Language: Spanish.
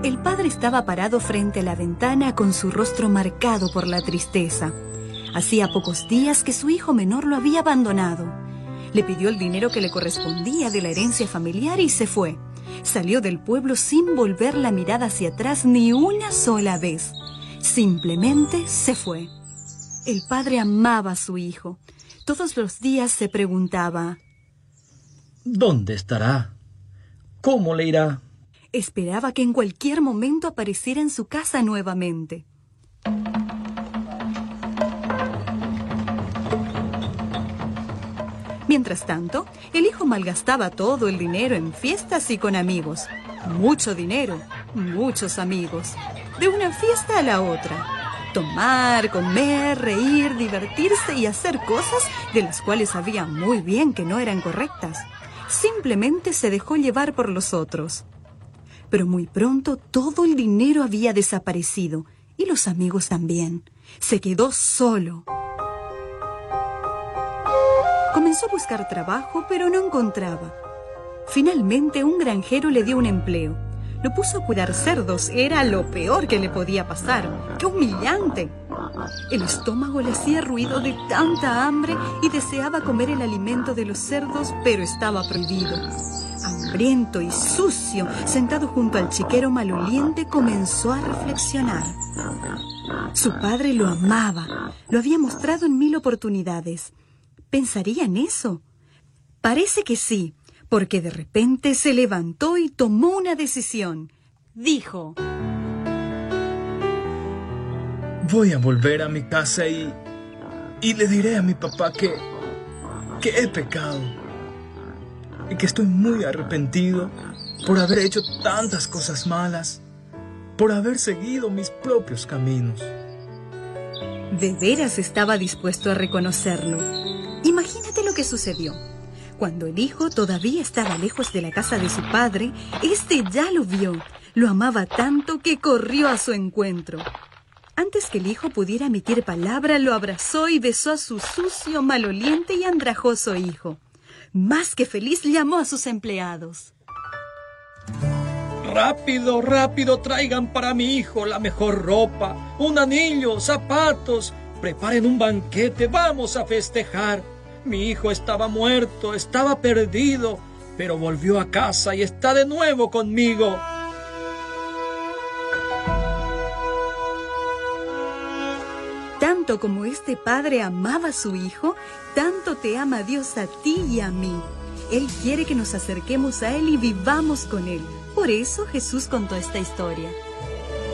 El padre estaba parado frente a la ventana con su rostro marcado por la tristeza. Hacía pocos días que su hijo menor lo había abandonado. Le pidió el dinero que le correspondía de la herencia familiar y se fue. Salió del pueblo sin volver la mirada hacia atrás ni una sola vez. Simplemente se fue. El padre amaba a su hijo. Todos los días se preguntaba: ¿dónde estará? ¿Cómo le irá? Esperaba que en cualquier momento apareciera en su casa nuevamente. Mientras tanto, el hijo malgastaba todo el dinero en fiestas y con amigos. Mucho dinero, muchos amigos. De una fiesta a la otra. Tomar, comer, reír, divertirse y hacer cosas de las cuales sabía muy bien que no eran correctas. Simplemente se dejó llevar por los otros. Pero muy pronto todo el dinero había desaparecido y los amigos también. Se quedó solo. Comenzó a buscar trabajo, pero no encontraba. Finalmente, un granjero le dio un empleo. Lo puso a cuidar cerdos. Era lo peor que le podía pasar. ¡Qué humillante! El estómago le hacía ruido de tanta hambre y deseaba comer el alimento de los cerdos, pero estaba prohibido. Hambriento y sucio, sentado junto al chiquero maloliente, comenzó a reflexionar. Su padre lo amaba. Lo había mostrado en 1000 oportunidades. ¿Pensaría en eso? Parece que sí, porque de repente se levantó y tomó una decisión. Dijo: voy a volver a mi casa y le diré a mi papá que he pecado y que estoy muy arrepentido por haber hecho tantas cosas malas, por haber seguido mis propios caminos. De veras estaba dispuesto a reconocerlo. Imagínate lo que sucedió. Cuando el hijo todavía estaba lejos de la casa de su padre, este ya lo vio. Lo amaba tanto que corrió a su encuentro. Antes que el hijo pudiera emitir palabra, lo abrazó y besó a su sucio, maloliente y andrajoso hijo. Más que feliz, llamó a sus empleados. ¡Rápido, rápido! Traigan para mi hijo la mejor ropa, un anillo, zapatos. Preparen un banquete, vamos a festejar. Mi hijo estaba muerto, estaba perdido, pero volvió a casa y está de nuevo conmigo. Tanto como este padre amaba a su hijo, tanto te ama Dios a ti y a mí. Él quiere que nos acerquemos a Él y vivamos con Él. Por eso Jesús contó esta historia.